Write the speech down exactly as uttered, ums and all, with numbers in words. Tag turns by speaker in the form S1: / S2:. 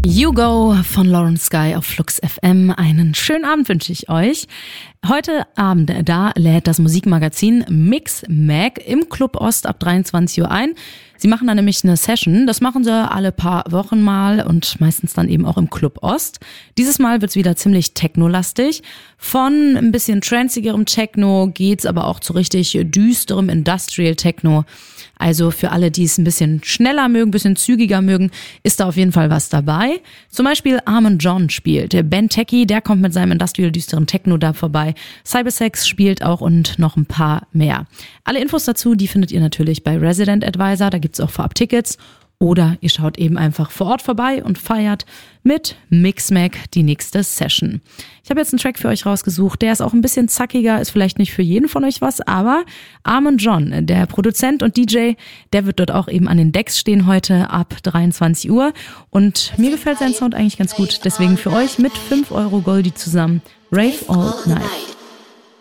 S1: You Go von Lawrence Sky auf Flux F M. Einen schönen Abend wünsche ich euch. Heute Abend, da lädt das Musikmagazin Mixmag im Club Ost ab dreiundzwanzig Uhr ein. Sie machen da nämlich eine Session. Das machen sie alle paar Wochen mal und meistens dann eben auch im Club Ost. Dieses Mal wird's wieder ziemlich technolastig. Von ein bisschen tranzigerem Techno geht's aber auch zu richtig düsterem Industrial Techno. Also für alle, die es ein bisschen schneller mögen, ein bisschen zügiger mögen, ist da auf jeden Fall was dabei. Zum Beispiel Armin John spielt. Der Ben Techie, der kommt mit seinem Industrial düsteren Techno da vorbei. Cybersex spielt auch und noch ein paar mehr. Alle Infos dazu, die findet ihr natürlich bei Resident Advisor. Da gibt's auch Vorab-Tickets. Oder ihr schaut eben einfach vor Ort vorbei und feiert mit Mixmag die nächste Session. Ich habe jetzt einen Track für euch rausgesucht, der ist auch ein bisschen zackiger, ist vielleicht nicht für jeden von euch was, aber Armin John, der Produzent und D J, der wird dort auch eben an den Decks stehen heute ab dreiundzwanzig Uhr und mir gefällt sein Sound eigentlich ganz gut, deswegen für euch mit fünf Euro Goldie zusammen, Rave All Night.